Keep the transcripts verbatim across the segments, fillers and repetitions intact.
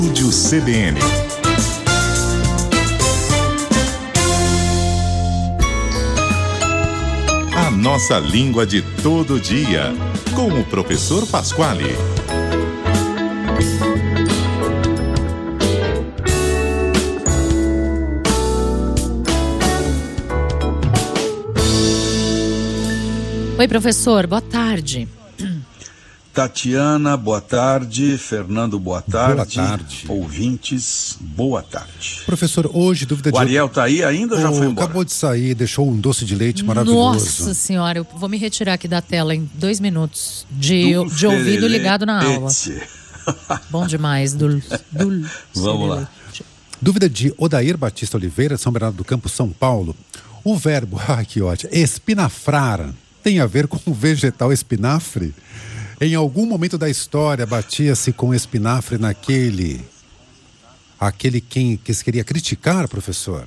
Estúdio C B N. A nossa língua de todo dia, com o professor Pasquale. Oi, professor, boa tarde. Tatiana, boa tarde. Fernando, boa tarde. Boa tarde. Ouvintes, boa tarde. Professor, hoje, dúvida de... O Ariel tá aí ainda ou já oh, foi embora? Acabou de sair, deixou um doce de leite maravilhoso. Nossa senhora, eu vou me retirar aqui da tela em dois minutos de, de ouvido ligado na aula. Bom demais, Dulce. Dulce. Vamos lá. Dúvida de Odair Batista Oliveira, São Bernardo do Campo, São Paulo. O verbo, ah, que ótimo, espinafrar, tem a ver com o vegetal espinafre? Em algum momento da história, batia-se com espinafre naquele... Aquele quem que se queria criticar, professor?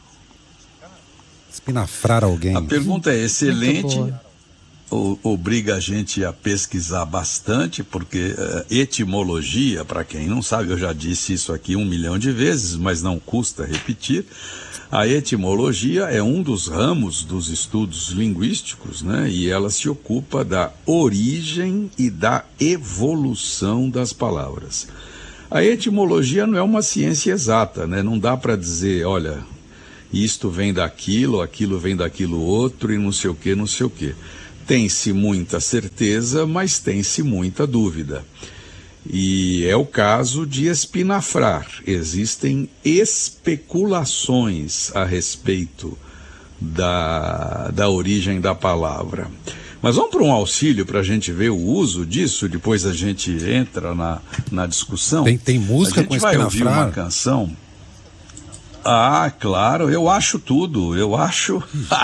Espinafrar alguém. A pergunta é excelente. O, obriga a gente a pesquisar bastante, porque uh, etimologia, para quem não sabe, eu já disse isso aqui um milhão de vezes, mas não custa repetir. A etimologia é um dos ramos dos estudos linguísticos, né? E ela se ocupa da origem e da evolução das palavras. A etimologia não é uma ciência exata, né? Não dá para dizer, olha, isto vem daquilo, aquilo vem daquilo outro e não sei o que, não sei o que. Tem-se muita certeza, mas tem-se muita dúvida. E é o caso de espinafrar. Existem especulações a respeito da, da origem da palavra. Mas vamos para um auxílio para a gente ver o uso disso, depois a gente entra na, na discussão. Tem, tem música com espinafrar? A gente vai ouvir uma canção. Ah, claro, eu acho tudo, eu acho...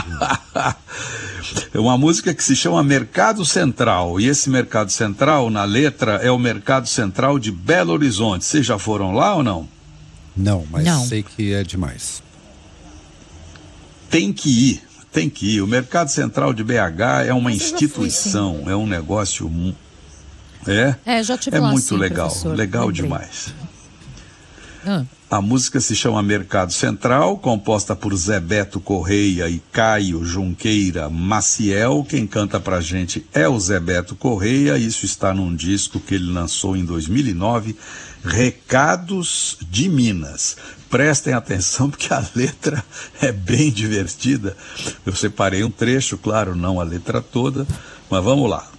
É uma música que se chama Mercado Central, e esse Mercado Central, na letra, é o Mercado Central de Belo Horizonte. Vocês já foram lá ou não? Não, mas não. Sei que é demais. Tem que ir, tem que ir. O Mercado Central de B H é uma mas instituição, fui, é um negócio... É, é, já tive é lá, muito sim, legal, professor. legal Lembrei. demais. Ah. A música se chama Mercado Central, composta por Zé Beto Correia e Caio Junqueira Maciel. Quem canta pra gente é o Zé Beto Correia. Isso está num disco que ele lançou em dois mil e nove, Recados de Minas. Prestem atenção porque a letra é bem divertida. Eu separei um trecho, claro, não a letra toda, mas vamos lá.